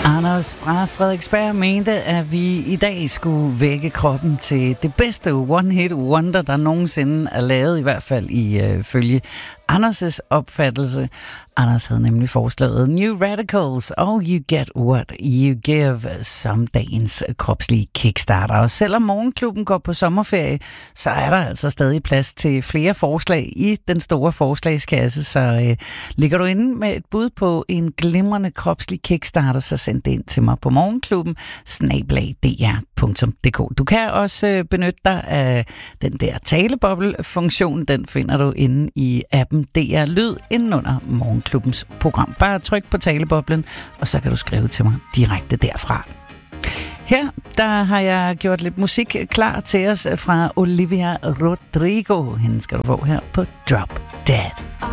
Anders fra Frederiksberg mente, at vi i dag skulle vække kroppen til det bedste one-hit wonder, der nogensinde er lavet, i hvert fald ifølge Anders' opfattelse. Anders havde nemlig foreslået New Radicals og You Get What You Give som dagens kropslige kickstarter. Og selvom Morgenklubben går på sommerferie, så er der altså stadig plads til flere forslag i den store forslagskasse. Så ligger du inde med et bud på en glimrende kropslig kickstarter, så send det ind til mig på morgenklubben@dr.dk. Du kan også benytte dig af den der taleboble-funktion. Den finder du inde i appen DR Lyd inden under Morgenklubbens program. Bare tryk på taleboblen, og så kan du skrive til mig direkte derfra. Her, der har jeg gjort lidt musik klar til os fra Olivia Rodrigo. Hende skal du få her på Drop Dead.